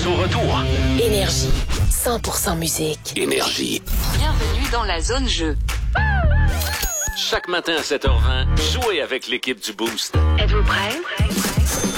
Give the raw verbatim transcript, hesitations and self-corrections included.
son retour. Énergie. cent pour cent musique. Énergie. Bienvenue dans la zone jeu. Chaque matin à sept heures vingt, jouez avec l'équipe du Boost. Êtes-vous prêts?